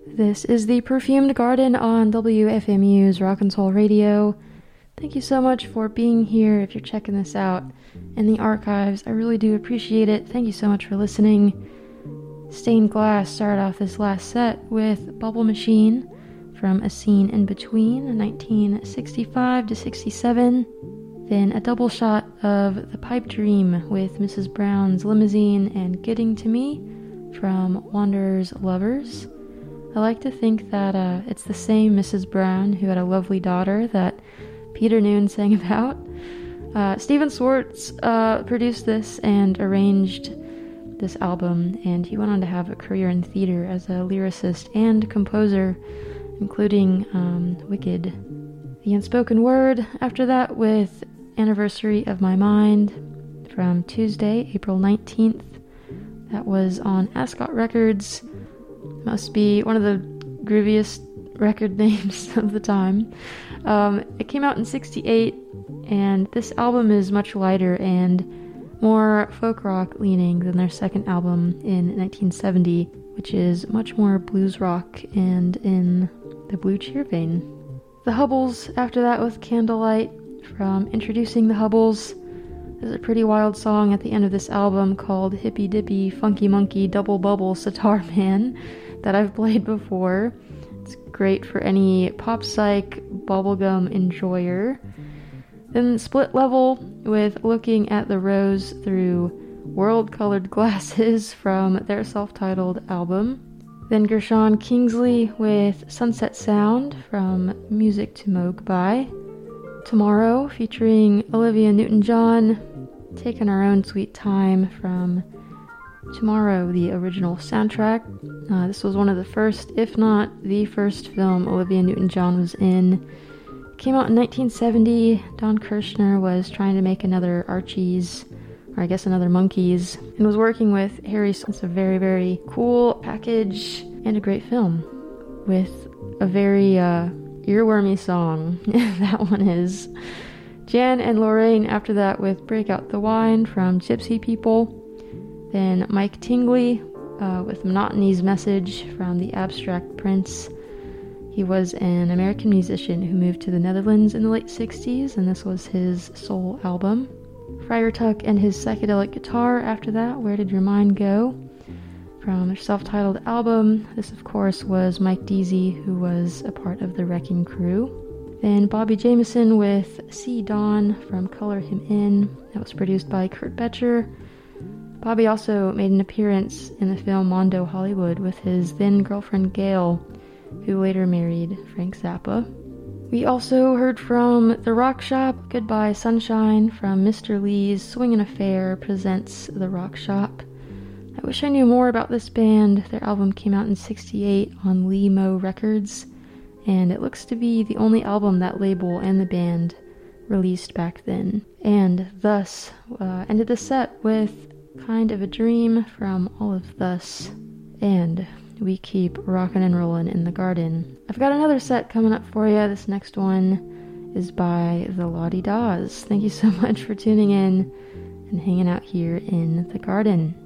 This is the Perfumed Garden on WFMU's Rock and Soul Radio. Thank you so much for being here if you're checking this out in the archives. I really do appreciate it. Thank you so much for listening. Stained Glass started off this last set with Bubble Machine from A Scene in Between, 1965 to 67. Then a double shot of The Pipe Dream with Mrs. Brown's Limousine and Getting to Me from Wanderer's Lovers. I like to think that it's the same Mrs. Brown who had a lovely daughter that Peter Noone sang about. Stephen Schwartz produced this and arranged this album, and he went on to have a career in theater as a lyricist and composer, including Wicked. The Unspoken Word after that with Anniversary of My Mind from Tuesday, April 19th. That was on Ascot Records. Must be one of the grooviest record names of the time. It came out in 68, and this album is much lighter and more folk rock leaning than their second album in 1970, which is much more blues rock and in the Blue Cheer vein. The Hubbles after that with Candlelight from Introducing the Hubbles. There's a pretty wild song at the end of this album called Hippy Dippy Funky Monkey Double Bubble Sitar Man that I've played before. It's great for any pop psych bubblegum enjoyer. Then Split Level with Looking at the Rose Through World-Colored Glasses from their self-titled album. Then Gershon Kingsley with Sunset Sound from Music to Moog By. Tomorrow featuring Olivia Newton-John, Taking Our Own Sweet Time from Tomorrow, the original soundtrack. This was one of the first, if not the first film Olivia Newton-John was in. Came out in 1970. Don Kirshner was trying to make another Archies, or I guess another Monkees, and was working with Harry. It's a very, very cool package and a great film with a very earwormy song. That one is. Jan and Lorraine after that with Break Out the Wine from Gypsy People. Then Mike Tingley with Monotony's Message from the Abstract Prince. He was an American musician who moved to the Netherlands in the late 60s, and this was his soul album. Friar Tuck and his psychedelic guitar after that, Where Did Your Mind Go? From their self-titled album. This, of course, was Mike Deasy, who was a part of the Wrecking Crew. Then Bobby Jameson with See Dawn from Color Him In. That was produced by Kurt Becher. Bobby also made an appearance in the film Mondo Hollywood with his then girlfriend Gail, who later married Frank Zappa. We also heard from The Rock Shop, Goodbye Sunshine from Mr. Lee's Swingin' Affair presents The Rock Shop. I wish I knew more about this band. Their album came out in 68 on Lee Mo Records, and it looks to be the only album that label and the band released back then. And thus ended the set with Kind of a Dream from all of Thus. And we keep rockin' and rollin' in the garden. I've got another set coming up for you. This next one is by the Lottie Daws. Thank you so much for tuning in and hanging out here in the garden.